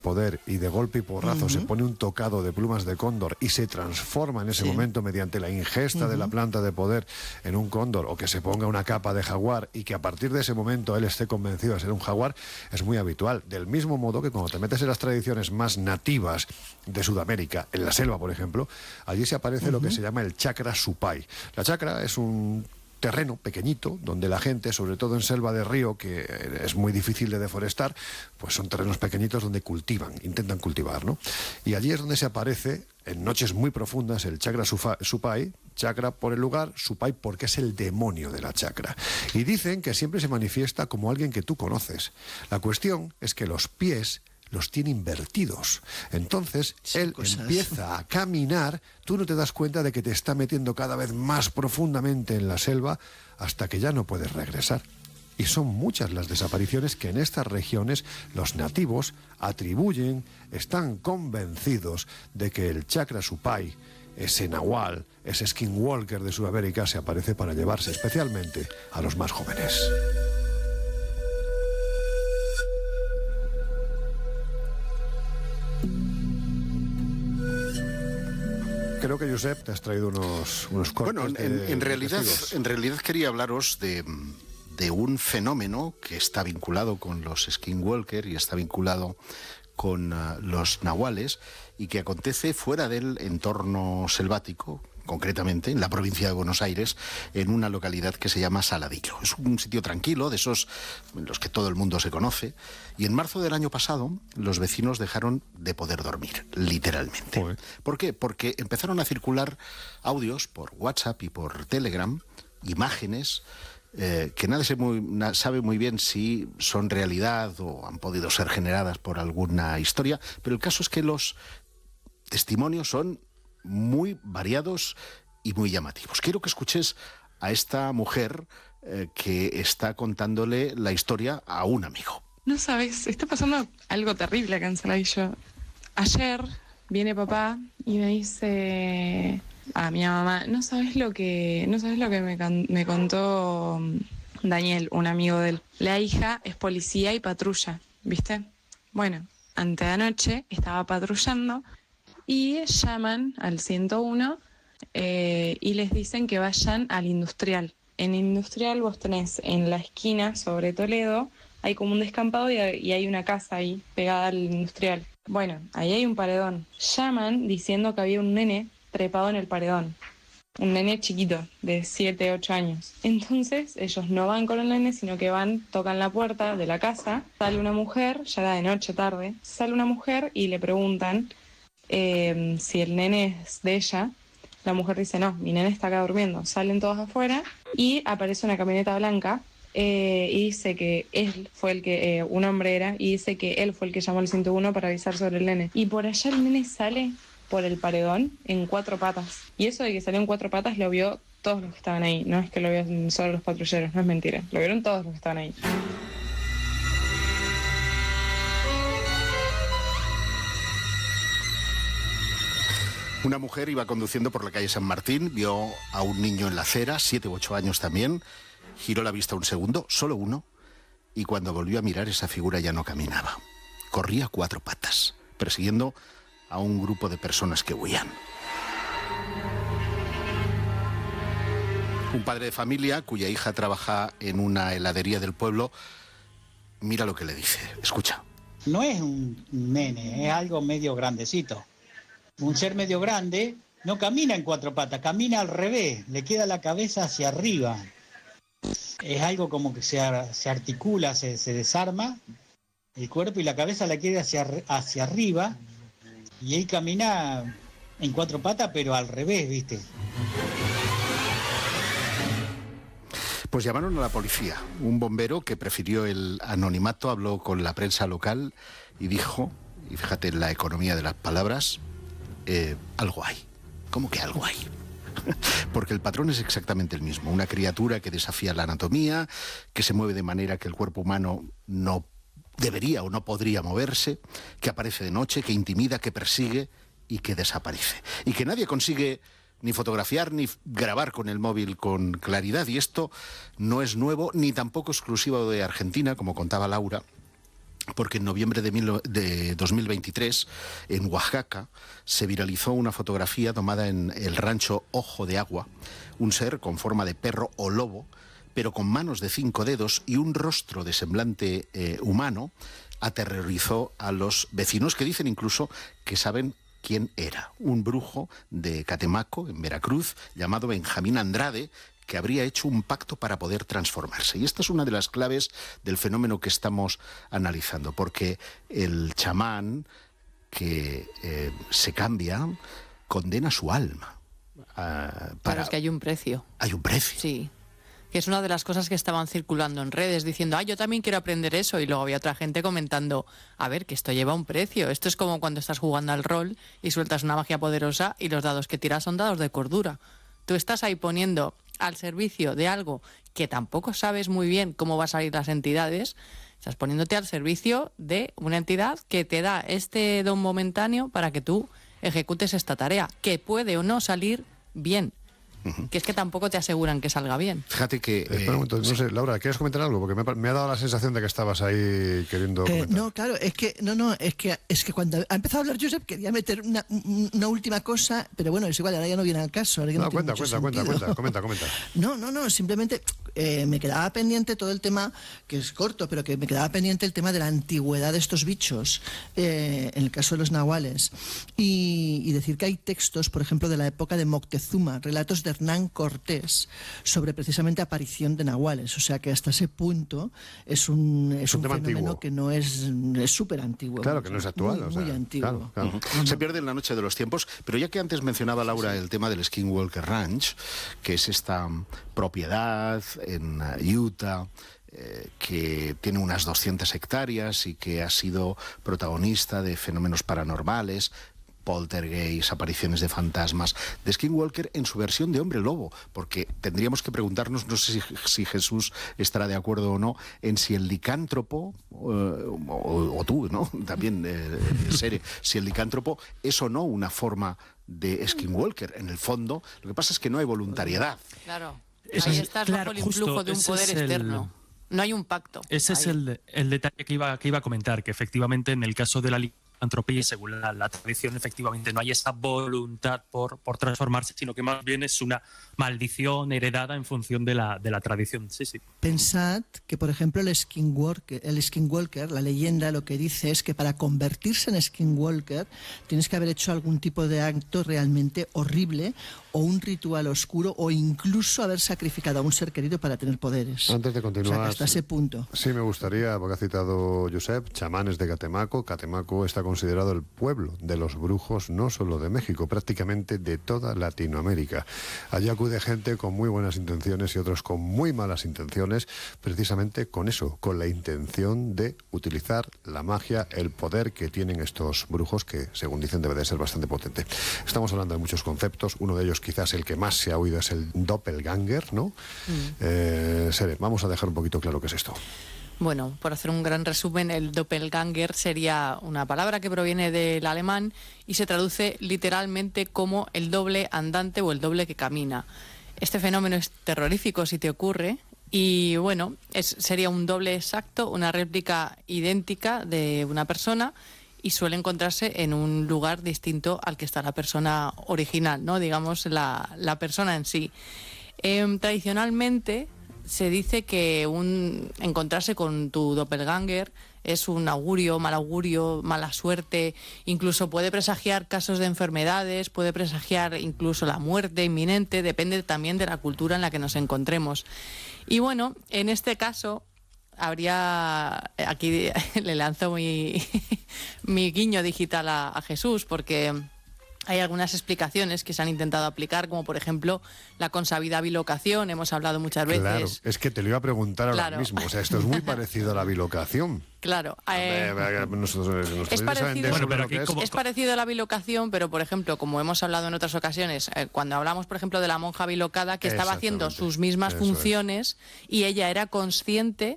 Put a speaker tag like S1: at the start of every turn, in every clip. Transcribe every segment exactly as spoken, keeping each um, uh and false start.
S1: poder y de golpe y porrazo
S2: Uh-huh.
S1: se pone un tocado de plumas de cóndor y se transforma en ese
S2: Sí.
S1: momento mediante la ingesta
S2: Uh-huh.
S1: de la planta de poder en un cóndor, o que se ponga una capa de jaguar y que a partir de ese momento él esté convencido de ser un jaguar, es muy habitual. Del mismo modo que cuando te metes en las tradiciones más nativas de Sudamérica, en la selva por ejemplo, allí se aparece uh-huh. lo que se llama el chakra supai. La chakra es un terreno pequeñito donde la gente, sobre todo en selva de río, que es muy difícil de deforestar, pues son terrenos pequeñitos donde cultivan, intentan cultivar, ¿no? Y allí es donde se aparece en noches muy profundas el chakra sufa, supai, chakra por el lugar, supai porque es el demonio de la chakra. Y dicen que siempre se manifiesta como alguien que tú conoces. La cuestión es que los pies los tiene invertidos. Entonces, sí, él cosas. empieza a caminar, tú no te das cuenta de que te está metiendo cada vez más profundamente en la selva hasta que ya no puedes regresar. Y son muchas las desapariciones que en estas regiones los nativos atribuyen, están convencidos de que el chakra supai, ese nahual, ese skinwalker de Sudamérica, se aparece para llevarse especialmente a los más jóvenes. Creo que, Josep, te has traído unos, unos cortes.
S3: Bueno, en,
S1: de,
S3: en, realidad,
S1: de
S3: en realidad quería hablaros de, de un fenómeno que está vinculado con los skinwalker y está vinculado con uh, los nahuales y que acontece fuera del entorno selvático, concretamente en la provincia de Buenos Aires, en una localidad que se llama Saladillo. Es un sitio tranquilo, de esos en los que todo el mundo se conoce, y en marzo del año pasado los vecinos dejaron de poder dormir, literalmente. Joder. ¿Por qué? Porque empezaron a circular audios por WhatsApp y por Telegram, imágenes eh, que nadie se muy, na, sabe muy bien si son realidad o han podido ser generadas por alguna historia, pero el caso es que los testimonios son muy variados y muy llamativos. Quiero que escuches a esta mujer eh, que está contándole la historia a un amigo.
S4: No sabes, está pasando algo terrible acá en Saladillo. Ayer viene papá y me dice a mi mamá, no sabes lo que, no sabes lo que me, me contó Daniel, un amigo de él. La hija es policía y patrulla, ¿viste? Bueno, anteanoche estaba patrullando y llaman al ciento uno eh, y les dicen que vayan al Industrial. En Industrial vos tenés en la esquina sobre Toledo, hay como un descampado y hay una casa ahí pegada al Industrial. Bueno, ahí hay un paredón. Llaman diciendo que había un nene trepado en el paredón. Un nene chiquito, de siete, ocho años. Entonces ellos no van con el nene, sino que van, tocan la puerta de la casa, sale una mujer, ya era de noche, tarde, sale una mujer y le preguntan Eh, si el nene es de ella. La mujer dice, no, mi nene está acá durmiendo. Salen todos afuera y aparece una camioneta blanca eh, y dice que él fue el que, eh, un hombre era, y dice que él fue el que llamó al ciento uno para avisar sobre el nene. Y por allá el nene sale por el paredón en cuatro patas. Y eso de que salió en cuatro patas lo vio todos los que estaban ahí. No es que lo vieron solo los patrulleros, no es mentira. Lo vieron todos los que estaban ahí.
S3: Una mujer iba conduciendo por la calle San Martín, vio a un niño en la acera, siete u ocho años también, giró la vista un segundo, solo uno, y cuando volvió a mirar esa figura ya no caminaba. Corría a cuatro patas, persiguiendo a un grupo de personas que huían. Un padre de familia, cuya hija trabaja en una heladería del pueblo, mira lo que le dice, escucha.
S5: No es un nene, es algo medio grandecito. Un ser medio grande no camina en cuatro patas, camina al revés, le queda la cabeza hacia arriba. Es algo como que se, se articula, se, se desarma el cuerpo y la cabeza la queda hacia, hacia arriba y él camina en cuatro patas pero al revés, ¿viste?
S3: Pues llamaron a la policía. Un bombero que prefirió el anonimato habló con la prensa local y dijo, y fíjate la economía de las palabras, Eh, algo hay. ¿Cómo que algo hay? Porque el patrón es exactamente el mismo. Una criatura que desafía la anatomía, que se mueve de manera que el cuerpo humano no debería o no podría moverse, que aparece de noche, que intimida, que persigue y que desaparece. Y que nadie consigue ni fotografiar ni grabar con el móvil con claridad. Y esto no es nuevo ni tampoco exclusivo de Argentina, como contaba Laura, porque en noviembre de, mil, de dos mil veintitrés, en Oaxaca, se viralizó una fotografía tomada en el rancho Ojo de Agua, un ser con forma de perro o lobo, pero con manos de cinco dedos y un rostro de semblante eh, humano, aterrorizó a los vecinos, que dicen incluso que saben quién era. Un brujo de Catemaco, en Veracruz, llamado Benjamín Andrade, que habría hecho un pacto para poder transformarse. Y esta es una de las claves del fenómeno que estamos analizando, porque el chamán que eh, se cambia condena su alma. Uh, para...
S2: Pero es que hay un precio.
S3: Hay un precio.
S2: Sí. Que es una de las cosas que estaban circulando en redes, diciendo, ah, yo también quiero aprender eso, y luego había otra gente comentando, a ver, que esto lleva un precio. Esto es como cuando estás jugando al rol y sueltas una magia poderosa y los dados que tiras son dados de cordura. Tú estás ahí poniendo al servicio de algo que tampoco sabes muy bien cómo va a salir las entidades, estás poniéndote al servicio de una entidad que te da este don momentáneo para que tú ejecutes esta tarea, que puede o no salir bien. Uh-huh. Que es que tampoco te aseguran que salga bien.
S3: Fíjate que... Eh,
S1: Espera un momento, no sé, Laura, ¿quieres comentar algo? Porque me, me ha dado la sensación de que estabas ahí queriendo
S6: eh,
S1: comentar.
S6: No, claro, es que no, no, es que es que cuando ha empezado a hablar Josep quería meter una, una última cosa, pero bueno, es igual, ahora ya no viene al caso. Ahora ya no,
S1: no cuenta, cuenta, cuenta, cuenta, comenta, comenta.
S6: No, no, no, simplemente eh, me quedaba pendiente todo el tema, que es corto, pero que me quedaba pendiente el tema de la antigüedad de estos bichos, eh, en el caso de los nahuales. Y, y decir que hay textos, por ejemplo, de la época de Moctezuma, relatos de Hernán Cortés, sobre precisamente aparición de nahuales. O sea que hasta ese punto es un, es
S1: es un,
S6: un fenómeno
S1: antiguo.
S6: que no es súper antiguo.
S1: Claro, que no es actual.
S6: Muy,
S1: o sea,
S6: muy antiguo.
S1: Claro, claro.
S3: Uh-huh. Se pierde en la noche de los tiempos, pero ya que antes mencionaba Laura el tema del Skinwalker Ranch, que es esta propiedad en Utah, eh, que tiene unas doscientas hectáreas y que ha sido protagonista de fenómenos paranormales, poltergeist, apariciones de fantasmas, de Skinwalker en su versión de hombre lobo, porque tendríamos que preguntarnos, no sé si, si Jesús estará de acuerdo o no, en si el licántropo, eh, o, o tú, ¿no? También, eh, Sere, si el licántropo es o no una forma de Skinwalker. En el fondo, lo que pasa es que no hay voluntariedad.
S2: Claro,
S7: Eso
S2: ahí
S7: es,
S2: estás
S7: claro,
S2: bajo el influjo
S7: justo,
S2: de un
S7: ese
S2: poder
S7: es el-
S2: externo. No hay un pacto.
S7: Ese es
S2: ahí.
S7: el, el detalle que iba, que iba a comentar, que efectivamente en el caso de la licantropía, según la, la tradición, efectivamente no hay esa voluntad por, por transformarse, sino que más bien es una maldición heredada en función de la, de la tradición. Sí, sí.
S6: Pensad que, por ejemplo, el Skinwalker, el Skinwalker, la leyenda lo que dice es que para convertirse en Skinwalker tienes que haber hecho algún tipo de acto realmente horrible o un ritual oscuro o incluso haber sacrificado a un ser querido para tener poderes.
S1: Antes de
S6: O sea,
S1: continuar,
S6: que hasta ese punto.
S1: sí me gustaría, porque ha citado Josep, chamanes de Catemaco. Catemaco está considerado el pueblo de los brujos, no solo de México, prácticamente de toda Latinoamérica. Allí acude gente con muy buenas intenciones y otros con muy malas intenciones, precisamente con eso, con la intención de utilizar la magia, el poder que tienen estos brujos, que según dicen debe de ser bastante potente. Estamos hablando de muchos conceptos, uno de ellos quizás el que más se ha oído es el doppelganger, ¿no? Mm. Eh, Sere, vamos a dejar un poquito claro qué es esto.
S2: Bueno, por hacer un gran resumen, el doppelganger sería una palabra que proviene del alemán y se traduce literalmente como el doble andante o el doble que camina. Este fenómeno es terrorífico si te ocurre y, bueno, es, sería un doble exacto, una réplica idéntica de una persona y suele encontrarse en un lugar distinto al que está la persona original, ¿no? Digamos, la, la persona en sí. Eh, tradicionalmente se dice que un, encontrarse con tu doppelganger es un augurio, mal augurio, mala suerte, incluso puede presagiar casos de enfermedades, puede presagiar incluso la muerte inminente, depende también de la cultura en la que nos encontremos. Y bueno, en este caso habría, aquí le lanzo mi, mi guiño digital a, a Jesús, porque hay algunas explicaciones que se han intentado aplicar, como por ejemplo la consabida bilocación, hemos hablado muchas veces.
S1: Claro, es que te lo iba a preguntar ahora
S2: Claro.
S1: mismo. O sea, esto es muy parecido a la bilocación.
S2: Claro. Eh,
S1: Eh, nosotros- nosotros
S2: es
S1: saben
S2: parecido,
S1: de eso
S7: Bueno, pero
S1: lo que
S7: aquí
S1: es.
S7: como-
S2: es parecido a la bilocación, pero por ejemplo, como hemos hablado en otras ocasiones, eh, cuando hablamos por ejemplo de la monja bilocada que estaba haciendo
S1: Exactamente.
S2: sus mismas
S1: Eso es.
S2: funciones y ella era consciente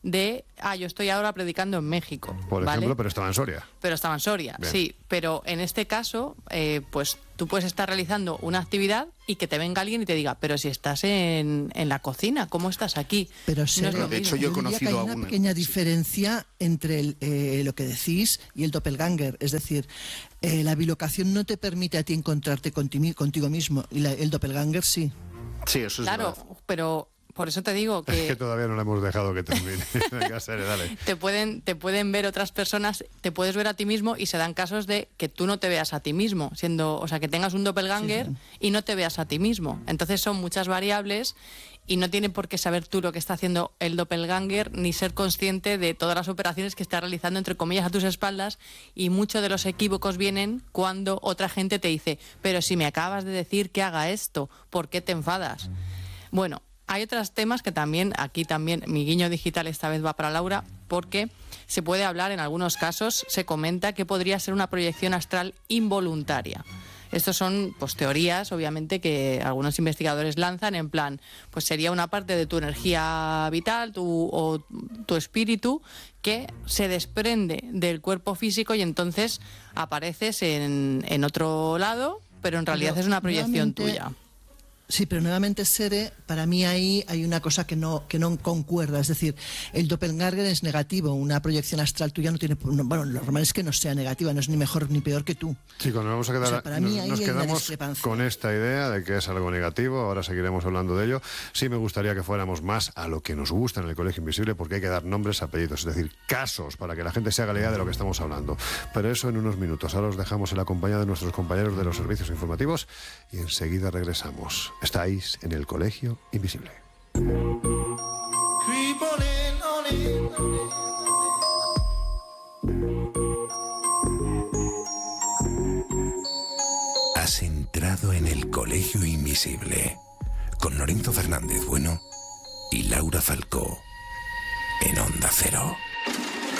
S2: de, ah, yo estoy ahora predicando en México.
S1: Por
S2: ¿vale?
S1: ejemplo, pero estaba en Soria.
S2: Pero estaba en Soria,
S1: Bien.
S2: sí. Pero en este caso, eh, pues tú puedes estar realizando una actividad y que te venga alguien y te diga, pero si estás en, en la cocina, ¿cómo estás aquí?
S6: Pero
S2: No
S6: Sere,
S2: es lo
S3: de hecho,
S2: mismo.
S3: yo he
S6: diría que
S3: conocido
S6: hay
S3: a
S6: una
S3: una-
S6: pequeña
S3: sí.
S6: diferencia entre el, eh, lo que decís y el doppelganger. Es decir, eh, la bilocación no te permite a ti encontrarte conti- contigo mismo y la- el doppelganger sí.
S3: Sí, eso es
S2: Claro,
S3: verdad.
S2: pero por eso te digo
S1: Es que
S2: que
S1: todavía no le hemos dejado que termine. Venga, Sere, dale.
S2: te pueden, te pueden ver otras personas, te puedes ver a ti mismo y se dan casos de que tú no te veas a ti mismo, siendo, o sea, que tengas un doppelganger
S6: Sí,
S2: y no te veas a ti mismo. Entonces son muchas variables y no tiene por qué saber tú lo que está haciendo el doppelganger ni ser consciente de todas las operaciones que está realizando, entre comillas, a tus espaldas, y muchos de los equívocos vienen cuando otra gente te dice, pero si me acabas de decir que haga esto, ¿por qué te enfadas? Bueno, hay otros temas que también, aquí también, mi guiño digital esta vez va para Laura, porque se puede hablar, en algunos casos, se comenta que podría ser una proyección astral involuntaria. Estos son pues teorías, obviamente, que algunos investigadores lanzan en plan, pues sería una parte de tu energía vital tu, o tu espíritu que se desprende del cuerpo físico y entonces apareces en, en otro lado, pero en realidad
S6: Pero
S2: es una proyección
S6: nuevamente-
S2: tuya.
S6: Sí, pero nuevamente, Sere, para mí ahí hay una cosa que no, que no concuerda. Es decir, el doppelganger es negativo. Una proyección astral tuya no tiene... no- bueno, lo normal es que no sea negativa, no es ni mejor ni peor que tú.
S1: Chicos, nos vamos a quedar.
S6: O sea, para mí
S1: nos,
S6: ahí
S1: nos
S6: hay una
S1: quedamos
S6: discrepancia.
S1: con esta idea de que es algo negativo. Ahora seguiremos hablando de ello. Sí, me gustaría que fuéramos más a lo que nos gusta en el Colegio Invisible, porque hay que dar nombres, apellidos, es decir, casos, para que la gente se haga la idea de lo que estamos hablando. Pero eso en unos minutos. Ahora os dejamos en la compañía de nuestros compañeros de los servicios informativos y enseguida regresamos. Estáis en el Colegio Invisible.
S8: Has entrado en el Colegio Invisible con Lorenzo Fernández Bueno y Laura Falcó en Onda Cero.